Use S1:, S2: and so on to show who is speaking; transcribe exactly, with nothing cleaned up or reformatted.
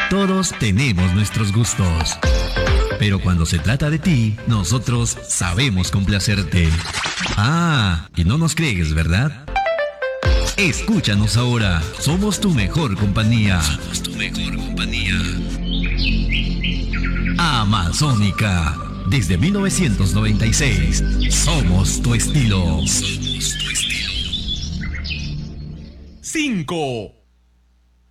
S1: Todos tenemos nuestros gustos. Pero cuando se trata de ti, nosotros sabemos complacerte. Ah, y no nos crees, ¿verdad? Escúchanos ahora. Somos tu mejor compañía. Somos tu mejor compañía. Amazónica. Desde mil novecientos noventa y seis. Somos tu estilo. Somos tu estilo.
S2: Cinco.